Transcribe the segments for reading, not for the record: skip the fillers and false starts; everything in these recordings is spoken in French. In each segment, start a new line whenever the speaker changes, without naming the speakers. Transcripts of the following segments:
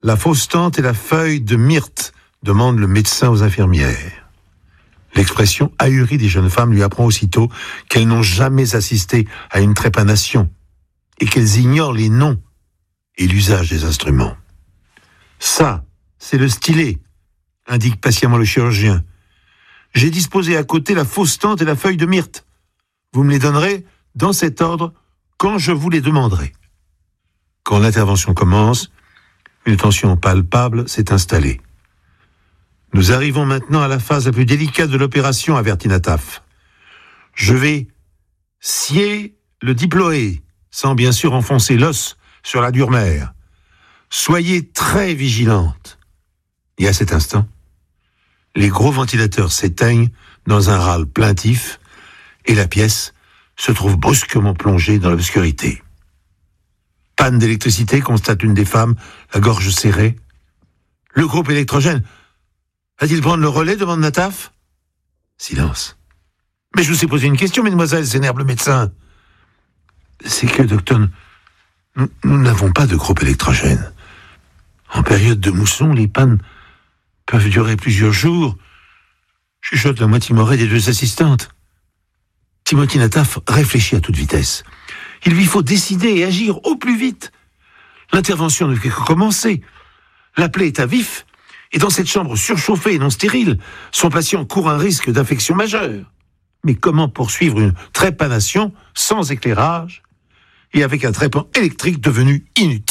La fausse tente et la feuille de myrte, demande le médecin aux infirmières. L'expression ahurie des jeunes femmes lui apprend aussitôt qu'elles n'ont jamais assisté à une trépanation et qu'elles ignorent les noms et l'usage des instruments. Ça, c'est le stylet, indique patiemment le chirurgien. J'ai disposé à côté la fausse tente et la feuille de myrte. Vous me les donnerez dans cet ordre quand je vous les demanderai. Quand l'intervention commence, une tension palpable s'est installée. Nous arrivons maintenant à la phase la plus délicate de l'opération, avertit Nataf. Je vais scier le diploé, sans bien sûr enfoncer l'os sur la dure mère. Soyez très vigilante. Et à cet instant, les gros ventilateurs s'éteignent dans un râle plaintif et la pièce se trouve brusquement plongée dans l'obscurité. Panne d'électricité, constate une des femmes, la gorge serrée. Le groupe électrogène va-t-il prendre le relais, demande Nataf. Silence. Mais je vous ai posé une question, mesdemoiselles, s'énerve le médecin. C'est que, docteur, nous n'avons pas de groupe électrogène. En période de mousson, les pannes peuvent durer plusieurs jours, chuchote la moitié timorée des deux assistantes. Timothy Nataf réfléchit à toute vitesse. Il lui faut décider et agir au plus vite. L'intervention ne fait que commencer. La plaie est à vif, et dans cette chambre surchauffée et non stérile, son patient court un risque d'infection majeure. Mais comment poursuivre une trépanation sans éclairage et avec un trépan électrique devenu inutile ?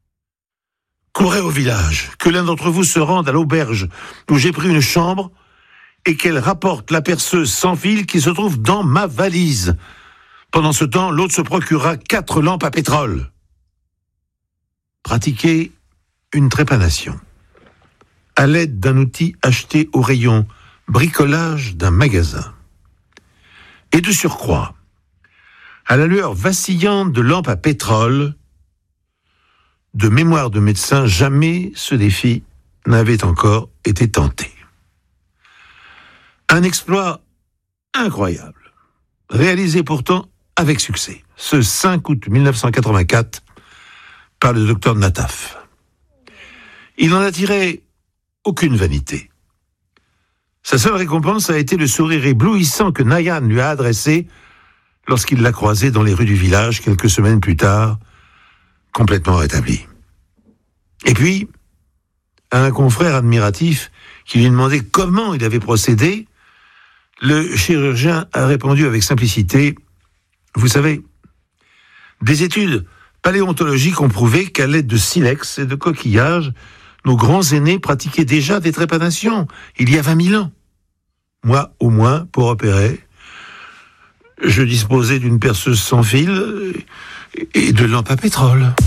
Courez au village, que l'un d'entre vous se rende à l'auberge où j'ai pris une chambre et qu'elle rapporte la perceuse sans fil qui se trouve dans ma valise. Pendant ce temps, l'autre se procurera 4 lampes à pétrole. Pratiquez une trépanation à l'aide d'un outil acheté au rayon bricolage d'un magasin. Et de surcroît, à la lueur vacillante de lampes à pétrole, de mémoire de médecin, jamais ce défi n'avait encore été tenté. Un exploit incroyable, réalisé pourtant avec succès, ce 5 août 1984, par le docteur Nataf. Il n'en a tiré aucune vanité. Sa seule récompense a été le sourire éblouissant que Nayan lui a adressé lorsqu'il l'a croisé dans les rues du village quelques semaines plus tard, complètement rétabli. Et puis, à un confrère admiratif qui lui demandait comment il avait procédé, le chirurgien a répondu avec simplicité « Vous savez, des études paléontologiques ont prouvé qu'à l'aide de silex et de coquillages, nos grands aînés pratiquaient déjà des trépanations il y a 20 000 ans. Moi, au moins, pour opérer, je disposais d'une perceuse sans fil et de lampes à pétrole. »